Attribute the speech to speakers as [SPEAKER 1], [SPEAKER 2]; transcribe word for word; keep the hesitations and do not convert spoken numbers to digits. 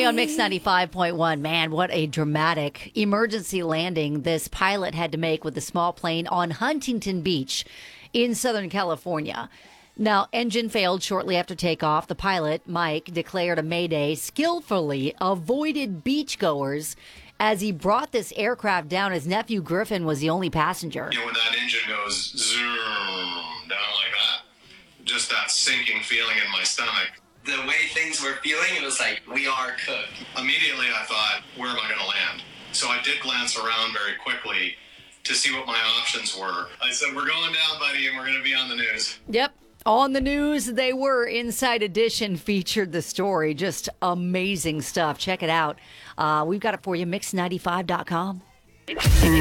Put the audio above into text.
[SPEAKER 1] on Mix ninety-five point one. Man, what a dramatic emergency landing this pilot had to make with a small plane on Huntington Beach in Southern California. Now, engine failed shortly after takeoff. The pilot, Mike, declared a mayday, skillfully avoided beachgoers as he brought this aircraft down. His nephew, Griffin, was the only passenger.
[SPEAKER 2] You know, when that engine goes zoom down like that, just that sinking feeling in my stomach.
[SPEAKER 3] The way things were feeling, it was like, we are cooked.
[SPEAKER 2] Immediately I thought, where am I going to land? So I did glance around very quickly to see what my options were. I said, we're going down, buddy, and we're going to be on the news.
[SPEAKER 1] Yep. On the news, they were. Inside Edition featured the story. Just amazing stuff. Check it out. Uh, we've got it for you, mix ninety-five dot com.